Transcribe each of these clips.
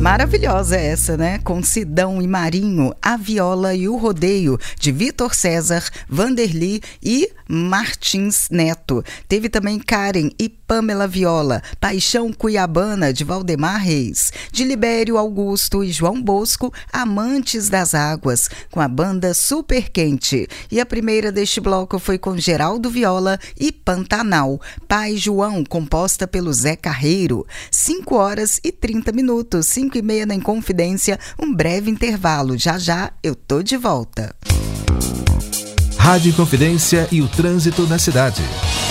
Maravilhosa essa, né? Com Sidão e Marinho, A Viola e o Rodeio, de Vitor César, Vanderly e Martins Neto. Teve também Karen e Pamela Viola, Paixão Cuiabana, de Valdemar Reis. De Libério Augusto e João Bosco, Amantes das Águas, com a banda Super Quente. E a primeira deste bloco foi com Geraldo Viola e Pantanal, Pai João, composta pelo Zé Carreiro. 5h30, 5h30 na Inconfidência, um breve intervalo. Já já eu tô de volta. Rádio Inconfidência e o trânsito na cidade.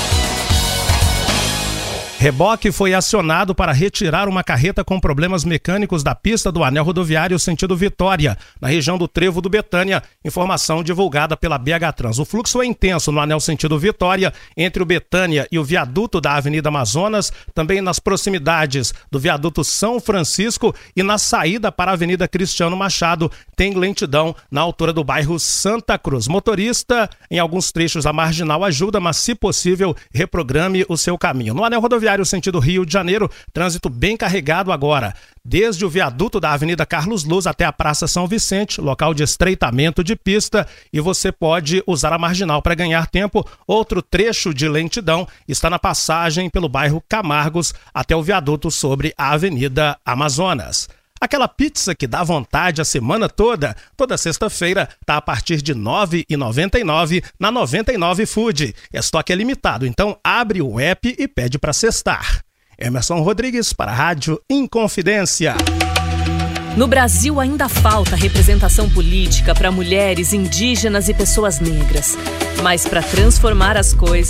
Reboque foi acionado para retirar uma carreta com problemas mecânicos da pista do anel rodoviário sentido Vitória, na região do Trevo do Betânia. Informação divulgada pela BH Trans. O fluxo é intenso no anel sentido Vitória, entre o Betânia e o viaduto da Avenida Amazonas, também nas proximidades do viaduto São Francisco e na saída para a Avenida Cristiano Machado. Tem lentidão na altura do bairro Santa Cruz. Motorista, em alguns trechos a marginal ajuda, mas se possível, reprograme o seu caminho. No anel rodoviário sentido Rio de Janeiro, trânsito bem carregado agora, desde o viaduto da Avenida Carlos Luz até a Praça São Vicente, local de estreitamento de pista, e você pode usar a marginal para ganhar tempo. Outro trecho de lentidão está na passagem pelo bairro Camargos até o viaduto sobre a Avenida Amazonas. Aquela pizza que dá vontade a semana toda sexta-feira, está a partir de R$ 9,99 na 99 Food. Estoque é limitado, então abre o app e pede para sextar. Emerson Rodrigues para a Rádio Inconfidência. No Brasil ainda falta representação política para mulheres, indígenas e pessoas negras. Mas para transformar as coisas,